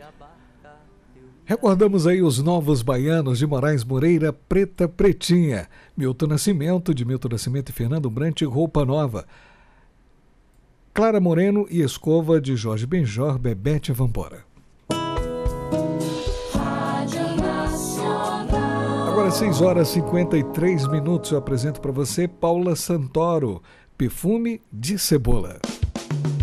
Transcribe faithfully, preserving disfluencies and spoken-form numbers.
Recordamos aí os novos baianos de Moraes Moreira, Preta Pretinha, Milton Nascimento, de Milton Nascimento e Fernando Brant, Roupa Nova, Clara Moreno e Escova, de Jorge Benjor, Bebete Vambora. Agora seis horas e cinquenta e três minutos, eu apresento para você Paula Santoro, Perfume de Cebola.